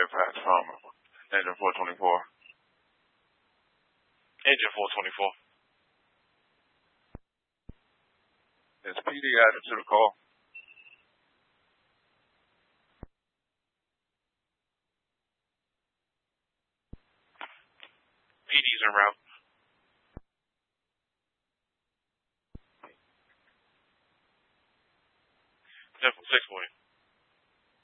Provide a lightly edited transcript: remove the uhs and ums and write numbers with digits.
dispatch from Engine 424. Engine 424. Is PD added to the call? PD's en route. 10-6 point.